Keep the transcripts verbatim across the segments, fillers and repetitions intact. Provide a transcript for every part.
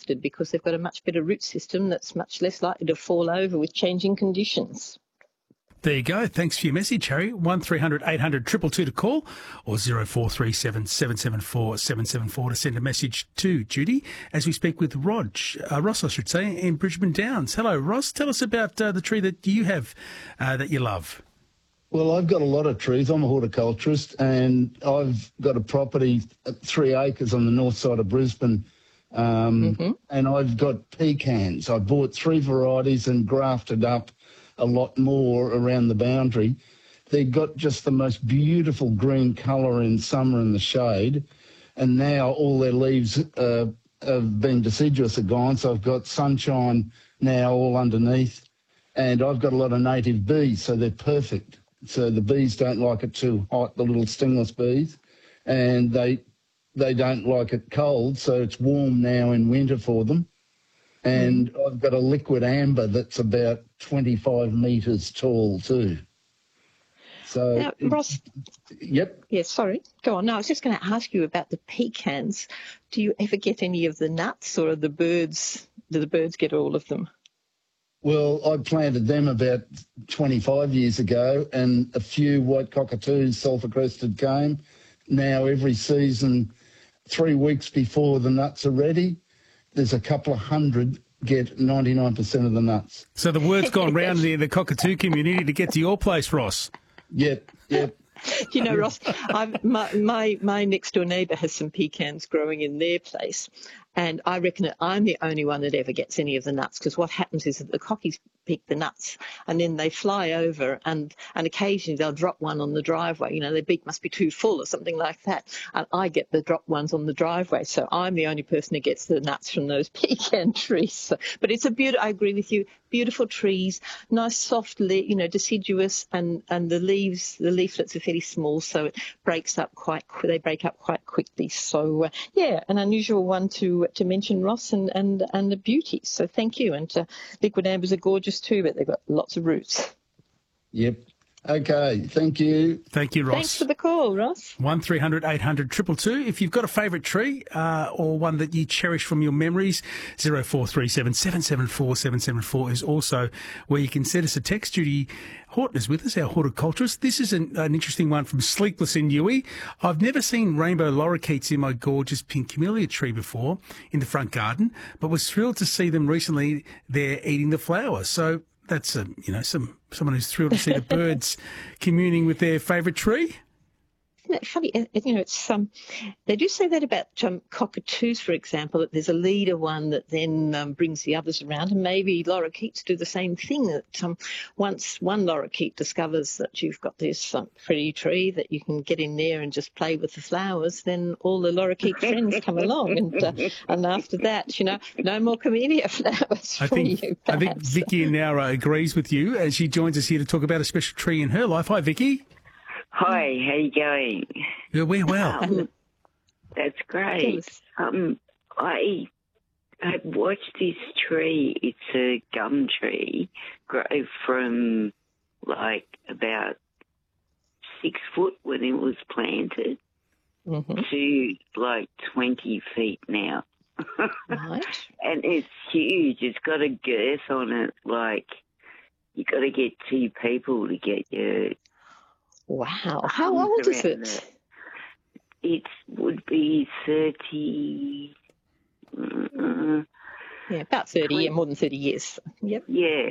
grafted because they've got a much better root system that's much less likely to fall over with changing conditions. There you go. Thanks for your message, Harry. one three hundred eight hundred two two two to call, or zero four three seven seven seven four seven seven four to send a message to Judy as we speak with Rog, uh, Ross, I should say, in Bridgeman Downs. Hello, Ross. Tell us about uh, the tree that you have uh, that you love. Well, I've got a lot of trees. I'm a horticulturist, and I've got a property at three acres on the north side of Brisbane, um, mm-hmm. and I've got pecans. I bought three varieties and grafted up a lot more around the boundary. They've got just the most beautiful green colour in summer in the shade, and now all their leaves uh, have been deciduous are gone, so I've got sunshine now all underneath, and I've got a lot of native bees, so they're perfect. So the bees don't like it too hot, the little stingless bees, and they they don't like it cold, so it's warm now in winter for them. And mm. I've got a liquid amber that's about twenty-five metres tall too. So, now, Ross. Yep. Yes, yeah, sorry. Go on. No, I was just going to ask you about the pecans. Do you ever get any of the nuts, or are the birds? Do the birds get all of them? Well, I planted them about twenty-five years ago, and a few white cockatoos, sulphur-crested, came. Now every season, three weeks before the nuts are ready, there's a couple of hundred get ninety-nine percent of the nuts. So the word's gone round in the cockatoo community to get to your place, Ross. Yep, yep. You know, Ross, I'm, my, my, my next-door neighbour has some pecans growing in their place, and I reckon that I'm the only one that ever gets any of the nuts, because what happens is that the cockies pick the nuts and then they fly over, and, and occasionally they'll drop one on the driveway. You know, their beak must be too full or something like that, and I get the dropped ones on the driveway, so I'm the only person who gets the nuts from those pecan trees. So, but it's a beautiful, I agree with you, beautiful trees, nice soft, le- you know, deciduous, and, and the leaves, the leaflets are fairly small, so it breaks up quite, they break up quite quickly. So, uh, yeah, an unusual one to to mention, Ross, and, and, and a beauty. So thank you. And uh, liquid ambers are gorgeous too, but they've got lots of roots. Yep. Okay, thank you. Thank you, Ross. Thanks for the call, Ross. one three hundred eight hundred two two two. If you've got a favourite tree uh, or one that you cherish from your memories, zero four three seven seven seven four seven seven four is also where you can send us a text. Judy Horton is with us, our horticulturist. This is an, an interesting one from Sleepless in Newey. I've never seen rainbow lorikeets in my gorgeous pink camellia tree before in the front garden, but was thrilled to see them recently there eating the flowers. So that's a, you know, some someone who's thrilled to see the birds communing with their favourite tree. Isn't it funny? You know, it's um, they do say that about um, cockatoos, for example, that there's a leader one that then um, brings the others around, and maybe lorikeets do the same thing. That um, once one lorikeet discovers that you've got this um, pretty tree that you can get in there and just play with the flowers, then all the lorikeet friends come along, and uh, and after that, you know, no more camellia flowers I for think, you. I think Vicky now uh, agrees with you as she joins us here to talk about a special tree in her life. Hi, Vicky. Hi, how you going? Yeah, we're well. Um, that's great. Um, I I watched this tree. It's a gum tree, grow from like about six foot when it was planted mm-hmm. to like twenty feet now. Right. And it's huge. It's got a girth on it. Like you got to get two people to get your. Wow. How old is it? It would be thirty. Uh, yeah, about thirty, twenty, yeah, more than thirty years. Yep. Yeah.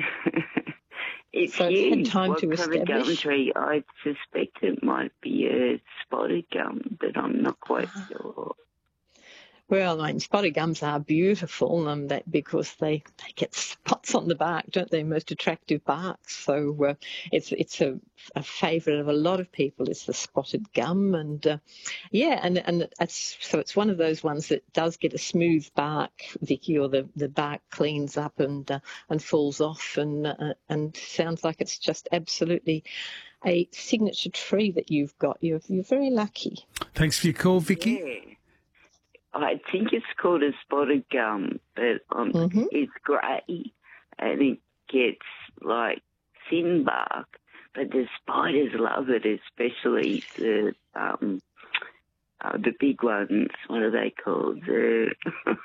It's so huge. It's had time what to kind establish? Of gum tree? I suspect it might be a spotted gum, but I'm not quite sure. Well, I mean, spotted gums are beautiful um, that because they, they get spots on the bark, don't they? Most attractive barks. So uh, it's it's a, a favourite of a lot of people is the spotted gum, and uh, yeah, and and it's, so it's one of those ones that does get a smooth bark, Vicky, or the, the bark cleans up and uh, and falls off, and uh, and sounds like it's just absolutely a signature tree that you've got. You're you're very lucky. Thanks for your call, Vicky. Yeah. I think it's called a spotted gum, but um, mm-hmm. it's grey and it gets like thin bark, but the spiders love it, especially the um, uh, the big ones. What are they called? The